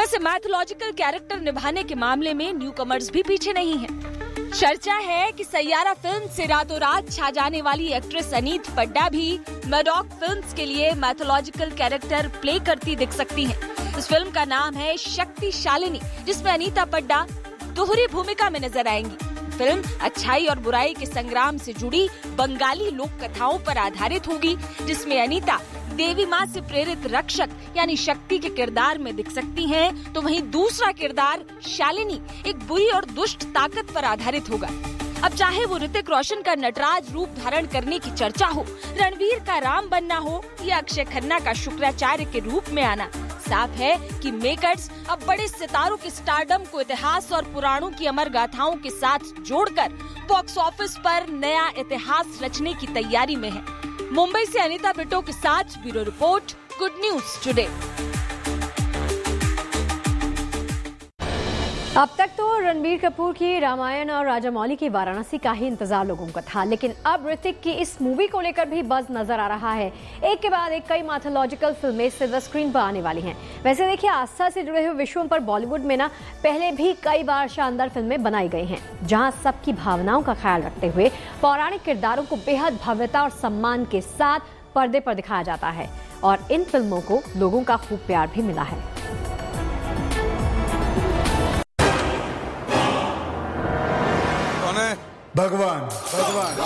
वैसे mythological character निभाने के मामले में न्यूकमर्स भी पीछे नहीं हैं। चर्चा है कि सैयारा फिल्म से रातों रात छा जाने वाली एक्ट्रेस अनीत पड्डा भी मैडॉक फिल्म्स के लिए मैथोलॉजिकल कैरेक्टर प्ले करती दिख सकती हैं। इस फिल्म का नाम है शक्तिशालिनी, जिसमें अनीता पड्डा दोहरी भूमिका में नजर आएंगी। फिल्म अच्छाई और बुराई के संग्राम से जुड़ी बंगाली लोक कथाओं पर आधारित होगी, जिसमें अनीता देवी माँ से प्रेरित रक्षक यानी शक्ति के किरदार में दिख सकती हैं, तो वहीं दूसरा किरदार शालिनी एक बुरी और दुष्ट ताकत पर आधारित होगा। अब चाहे वो ऋतिक रोशन का नटराज रूप धारण करने की चर्चा हो, रणवीर का राम बनना हो या अक्षय खन्ना का शुक्राचार्य के रूप में आना, साफ है कि मेकर्स अब बड़े सितारों के स्टारडम को इतिहास और पुराणों की अमर गाथाओं के साथ जोड़कर बॉक्स ऑफिस पर नया इतिहास रचने की तैयारी में है। मुंबई से अनीता बिट्टो के साथ bureau report, good news today. अब तक तो रणबीर कपूर की रामायण और राजामौली की वाराणसी का ही इंतजार लोगों का था, लेकिन अब ऋतिक की इस मूवी को लेकर भी बज़ नजर आ रहा है। एक के बाद एक कई मैथोलॉजिकल फिल्में सिल्वर स्क्रीन पर आने वाली हैं। वैसे देखिए, आस्था से जुड़े हुए विषयों पर बॉलीवुड में ना पहले भी कई बार शानदार फिल्में बनाई गई हैं, जहां सबकी भावनाओं का ख्याल रखते हुए पौराणिक किरदारों को बेहद भव्यता और सम्मान के साथ पर्दे पर दिखाया जाता है, और इन फिल्मों को लोगों का खूब प्यार भी मिला है। भगवान।